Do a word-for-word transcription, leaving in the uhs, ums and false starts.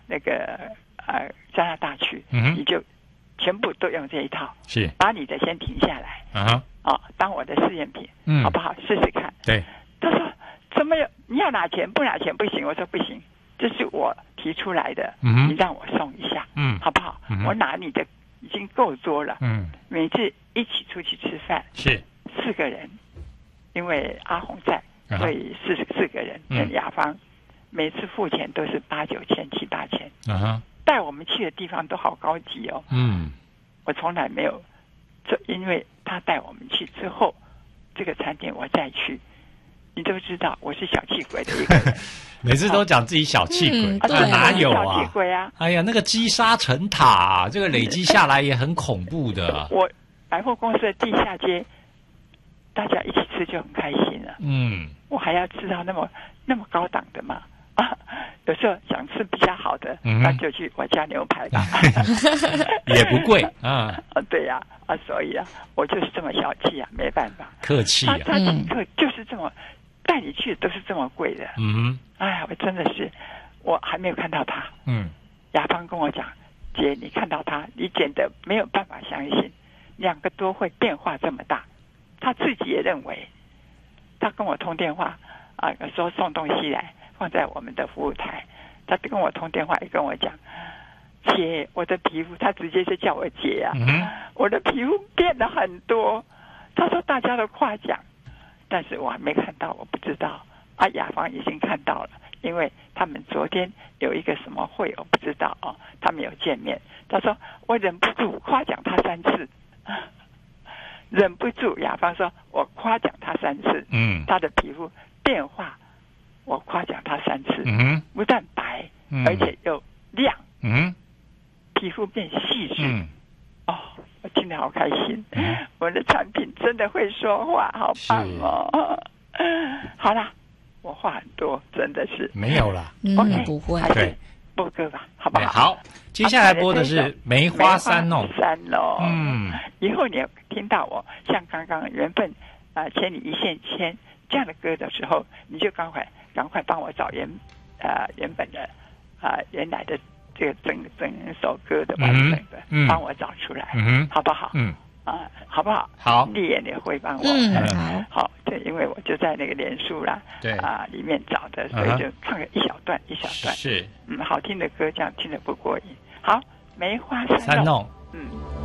那个呃加拿大去， 嗯， 你就全部都用这一套， 是把你的先停下来啊， 哦，当我的试验品， 嗯， 好不好？试试看。 对， 他说怎么有你要拿钱不拿钱不行？我说不行，这是我提出来的， 嗯， 你让我送一下， 嗯， 好不好？ 嗯， 我拿你的已经够多了， 嗯， 每次一起出去吃饭是四个人，因为阿红在，所以四四个人跟雅芳，每次付钱都是八九千七八千， 啊哈， 带我们去的地方都好高级哦， 嗯， 我从来没有，这因为他带我们去之后，这个餐厅我再去，你都知道我是小气鬼的一个人。 每次都讲自己小气鬼， 嗯这哪有啊？ 小气鬼啊！ 哎呀，那个积沙成塔、啊，这个累积下来也很恐怖的。 我百货公司的地下街，大家一起吃就很开心了。 嗯， 我还要吃到那么那么高档的嘛？啊，有时候想吃比较好的， 嗯、 那就去我家牛排吧， 也不贵啊。 啊，对呀、啊，啊，所以啊，我就是这么小气啊，没办法。 客气啊， 他他几个就是这么。带你去都是这么贵的， 嗯， 哎呀，我真的是，我还没有看到他。 嗯， 雅芳跟我讲，姐，你看到他，你简直没有办法相信，两个多会变化这么大。他自己也认为，他跟我通电话啊，说送东西来放在我们的服务台，他跟我通电话也跟我讲，姐，我的皮肤，他直接就叫我姐啊， 嗯、 我的皮肤变了很多。他说大家都夸奖。但是我还没看到，我不知道。啊，雅芳已经看到了，因为他们昨天有一个什么会，我不知道哦，他们有见面。他说我忍不住夸奖他三次，忍不住。雅芳说我夸奖他三次， 嗯， 他的皮肤变化，我夸奖他三次， 嗯， 不但白， 嗯、 而且又亮， 嗯， 皮肤变细致， 嗯。 哦，我听得好开心！ 嗯、 我的产品真的会说话，好棒哦！好啦，我话很多，真的是没有啦。 嗯 OK， 不会， 对，播歌吧，好不好？ 好，接下来播的是《梅花三弄》。 三弄， 嗯， 以后你听到我像刚刚缘分啊、呃，千里一线牵这样的歌的时候，你就赶快赶快帮我找原呃原本的啊、呃、原来的。这个整整首歌的完整的， 嗯， 帮我找出来， 嗯， 好不好？ 嗯， 啊，好不好？ 好， 丽妍也会帮我， 嗯， 好，好，对，因为我就在那个脸书啦， 对啊，里面找的，所以就唱了一小段一小段， 是， 嗯，好听的歌，这样听得不过瘾。好，梅花三弄， 嗯。